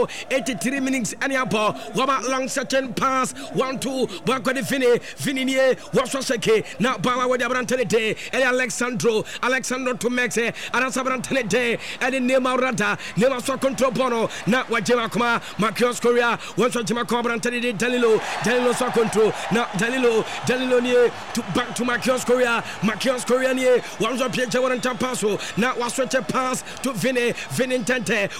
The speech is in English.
so 83 minutes anyhow. Waba long searching pass 1-2 Bako de Fini Wasoseke now Bawa with Abrantene and Alexandro to Mexe and Sabrantene and in Nema Rata never saw control Bono now Wajima Kuma Marcos Korea once Wajima Cobrantene Danilo saw control now Danilo near to back to Marcos Korea near once of Pietro and Tampaso now was such a pass to Vinintente